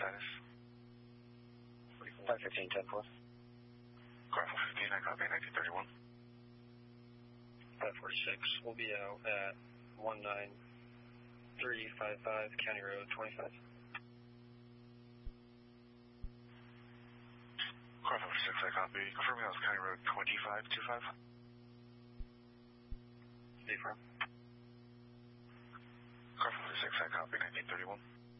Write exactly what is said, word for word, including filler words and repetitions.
status? five fifteen, ten four. Car five fifteen, I copy nineteen thirty-one. five forty-six, we'll be out at one nine three five five County Road twenty-five. Car five forty-six, I copy. Confirming that was County Road twenty-five twenty-five. Affirm. Car five forty-six, I copy nineteen thirty-one.